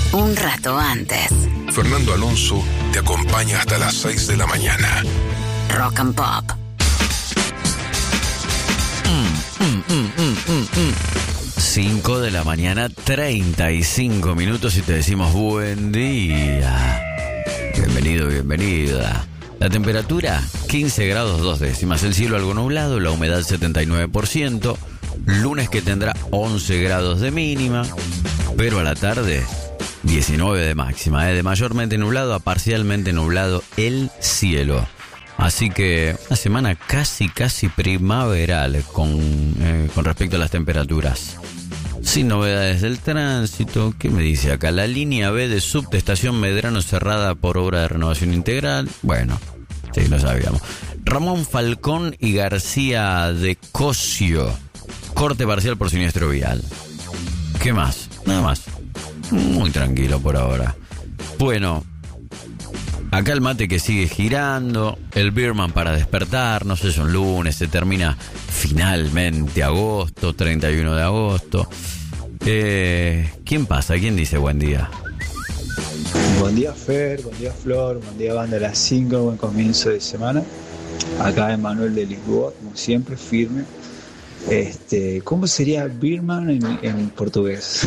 un rato antes. Fernando Alonso te acompaña hasta las 6 de la mañana. Rock and Pop. 5 de la mañana, 35 minutos y te decimos buen día. Bienvenido, bienvenida. La temperatura 15 grados 2 décimas, el cielo algo nublado, la humedad 79%, lunes que tendrá 11 grados de mínima, pero a la tarde 19 de máxima, de mayormente nublado a parcialmente nublado el cielo. Así que una semana casi primaveral con respecto a las temperaturas. Sin novedades del tránsito. ¿Qué me dice acá? La línea B de subte estación Medrano cerrada por obra de renovación integral. Bueno, sí, lo sabíamos. Ramón Falcón y García de Cosio. Corte parcial por siniestro vial. ¿Qué más? Nada más. Muy tranquilo por ahora. Bueno, acá el mate que sigue girando, el Beerman para despertarnos, es un lunes, se termina finalmente agosto, 31 de agosto. ¿Quién pasa? ¿Quién dice buen día? Buen día Fer, buen día Flor, buen día banda de las 5, buen comienzo de semana. Acá Emanuel de Lisboa, como siempre, firme. ¿Cómo sería Beerman en portugués?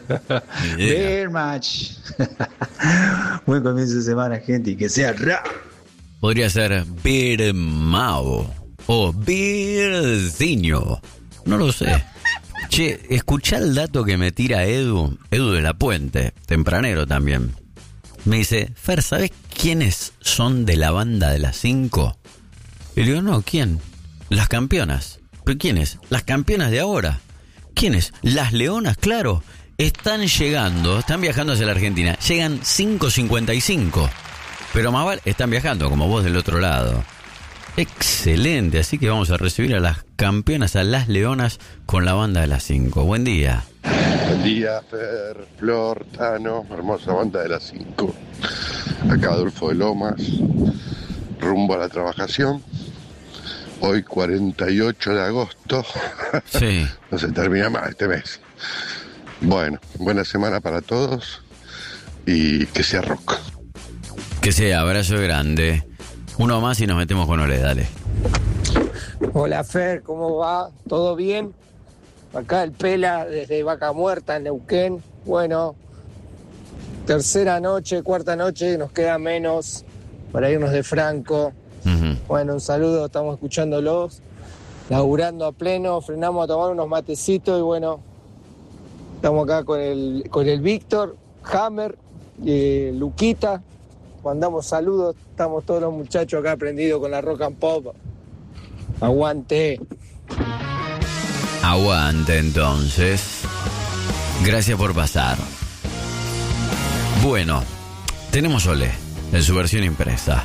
Beermatch. Buen comienzo de semana, gente, y que sea rap. Podría ser Beermao o Beerzinho. No lo sé. Che, escuchá el dato que me tira Edu de la Puente, tempranero también. Me dice, Fer, ¿sabes quiénes son de la banda de las 5? Y le digo, no, ¿quién? Las campeonas. ¿Pero quiénes? Las campeonas de ahora. ¿Quiénes? Las leonas, claro. Están viajando hacia la Argentina. Llegan 5:55. Pero más vale, están viajando, como vos del otro lado. Excelente, así que vamos a recibir a las campeonas, a las leonas, con la banda de las 5. Buen día. Buen día, Fer, Flor, Tano, hermosa banda de las 5. Acá Adolfo de Lomas, rumbo a la trabajación. Hoy 48 de agosto. Sí. No se termina más este mes. Bueno, buena semana para todos y que sea rock. Que sea, abrazo grande. Uno más y nos metemos con Ole, dale. Hola Fer, ¿cómo va? ¿Todo bien? Acá el Pela desde Vaca Muerta en Neuquén. Bueno, cuarta noche, nos queda menos para irnos de Franco. Uh-huh. Bueno, un saludo, estamos escuchándolos, laburando a pleno, frenamos a tomar unos matecitos y bueno, estamos acá con el Víctor, Hammer, Luquita, mandamos saludos, estamos todos los muchachos acá prendidos con la Rock and Pop. Aguante. Aguante entonces. Gracias por pasar. Bueno, tenemos Olé en su versión impresa.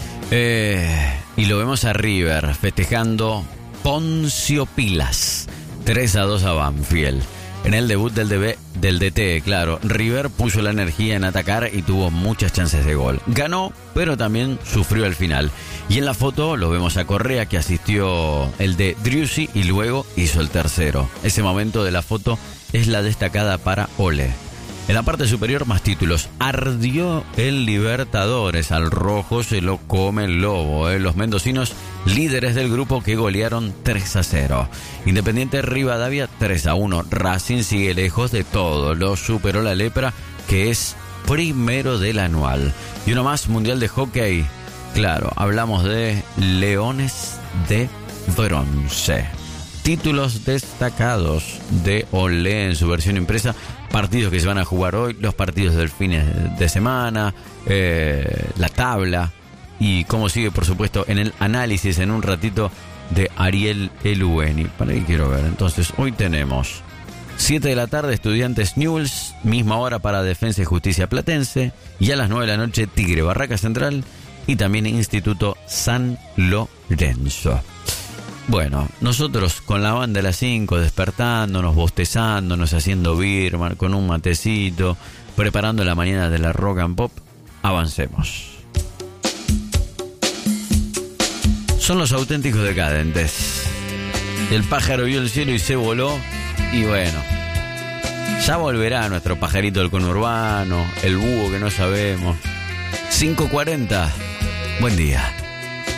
Y lo vemos a River festejando Poncio Pilas 3-2 a Banfield. En el debut del DT, claro, River puso la energía en atacar y tuvo muchas chances de gol. Ganó, pero también sufrió al final. Y en la foto lo vemos a Correa, que asistió el de Driussi y luego hizo el tercero. Ese momento de la foto es la destacada para Ole. En la parte superior más títulos. Ardió el Libertadores. Al rojo se lo come el lobo. Los mendocinos líderes del grupo que golearon 3-0. Independiente Rivadavia 3-1. Racing sigue lejos de todo. Lo superó la lepra, que es primero del anual. Y uno más, Mundial de Hockey. Claro, hablamos de Leones de Bronce. Títulos destacados de Olé en su versión impresa. Partidos que se van a jugar hoy, los partidos del fin de semana, la tabla y cómo sigue, por supuesto, en el análisis en un ratito de Ariel Elueni. Para ahí quiero ver. Entonces, hoy tenemos 7 de la tarde, Estudiantes Newell's, misma hora para Defensa y Justicia Platense, y a las 9 de la noche, Tigre Barraca Central y también Instituto San Lorenzo. Bueno, nosotros con la banda de las 5, despertándonos, bostezándonos, haciendo birma, con un matecito, preparando la mañana de la Rock and Pop, avancemos. Son los auténticos decadentes. El pájaro vio el cielo y se voló, y bueno, Ya volverá nuestro pajarito del conurbano, el búho que no sabemos. 5:40. Buen día.